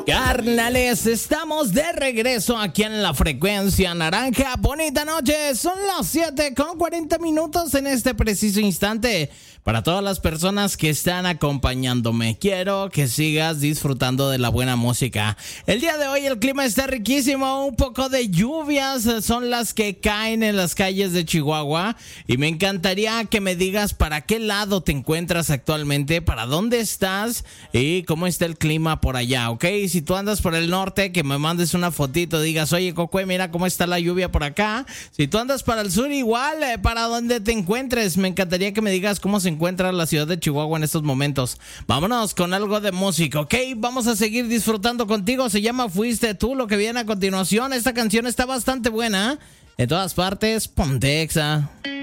Carnales, estamos de regreso aquí en la frecuencia naranja. Bonita noche, son las 7:40 en este preciso instante. Para todas las personas que están acompañándome, quiero que sigas disfrutando de la buena música. El día de hoy el clima está riquísimo, un poco de lluvias son las que caen en las calles de Chihuahua. Y me encantaría que me digas para qué lado te encuentras actualmente, para dónde estás y cómo está el clima por allá, ¿ok? Si tú andas por el norte, que me mandes una fotito, digas, oye, Cocue, mira cómo está la lluvia por acá. Si tú andas para el sur, igual, para donde te encuentres, me encantaría que me digas cómo se encuentra la ciudad de Chihuahua en estos momentos. Vámonos con algo de música, ¿ok? Vamos a seguir disfrutando contigo. Se llama Fuiste Tú, lo que viene a continuación. Esta canción está bastante buena. En todas partes, ponte Exa.